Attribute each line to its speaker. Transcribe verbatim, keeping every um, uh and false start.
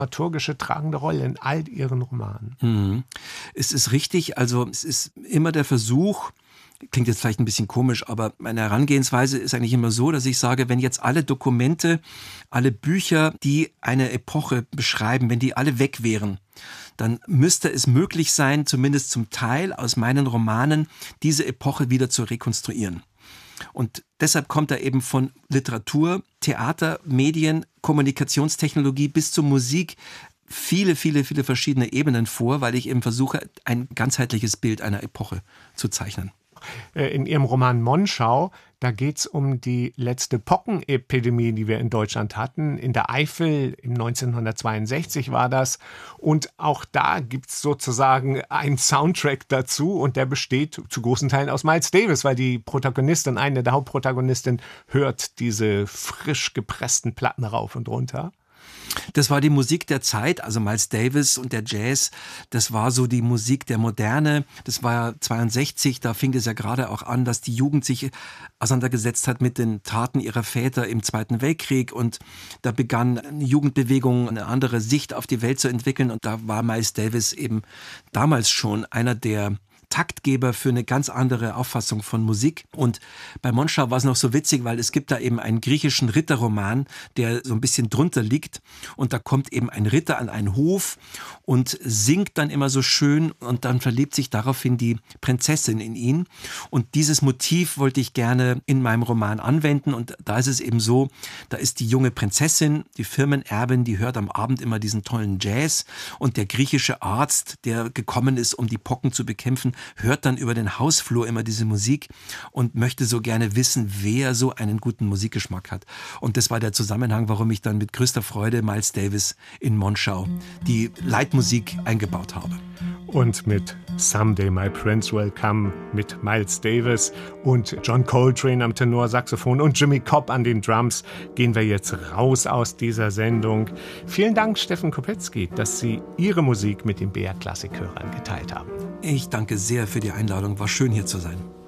Speaker 1: dramaturgische tragende Rolle in all Ihren Romanen.
Speaker 2: Mhm. Es ist richtig, also es ist immer der Versuch, klingt jetzt vielleicht ein bisschen komisch, aber meine Herangehensweise ist eigentlich immer so, dass ich sage, wenn jetzt alle Dokumente, alle Bücher, die eine Epoche beschreiben, wenn die alle weg wären, dann müsste es möglich sein, zumindest zum Teil aus meinen Romanen, diese Epoche wieder zu rekonstruieren. Und deshalb kommt er eben von Literatur, Theater, Medien, Kommunikationstechnologie bis zur Musik viele, viele, viele verschiedene Ebenen vor, weil ich eben versuche, ein ganzheitliches Bild einer Epoche zu zeichnen.
Speaker 1: In Ihrem Roman Monschau, da geht es um die letzte Pockenepidemie, die wir in Deutschland hatten. In der Eifel im neunzehnhundertzweiundsechzig war das. Und auch da gibt es sozusagen einen Soundtrack dazu. Und der besteht zu großen Teilen aus Miles Davis, weil die Protagonistin, eine der Hauptprotagonistin, hört diese frisch gepressten Platten rauf und runter.
Speaker 2: Das war die Musik der Zeit, also Miles Davis und der Jazz, das war so die Musik der Moderne. Das war ja zweiundsechzig, da fing es ja gerade auch an, dass die Jugend sich auseinandergesetzt hat mit den Taten ihrer Väter im Zweiten Weltkrieg und da begann eine Jugendbewegung, eine andere Sicht auf die Welt zu entwickeln und da war Miles Davis eben damals schon einer der Taktgeber für eine ganz andere Auffassung von Musik. Und bei Monschau war es noch so witzig, weil es gibt da eben einen griechischen Ritterroman, der so ein bisschen drunter liegt. Und da kommt eben ein Ritter an einen Hof und singt dann immer so schön und dann verliebt sich daraufhin die Prinzessin in ihn. Und dieses Motiv wollte ich gerne in meinem Roman anwenden. Und da ist es eben so, da ist die junge Prinzessin, die Firmenerbin, die hört am Abend immer diesen tollen Jazz. Und der griechische Arzt, der gekommen ist, um die Pocken zu bekämpfen, hört dann über den Hausflur immer diese Musik und möchte so gerne wissen, wer so einen guten Musikgeschmack hat. Und das war der Zusammenhang, warum ich dann mit größter Freude Miles Davis in Monschau die Leitmusik eingebaut habe.
Speaker 1: Und mit Someday My Prince Will Come mit Miles Davis und John Coltrane am Tenorsaxophon und Jimmy Cobb an den Drums gehen wir jetzt raus aus dieser Sendung. Vielen Dank, Steffen Kopetzky, dass Sie Ihre Musik mit den B R Klassik-Hörern geteilt haben.
Speaker 2: Ich danke sehr für die Einladung. War schön, hier zu sein.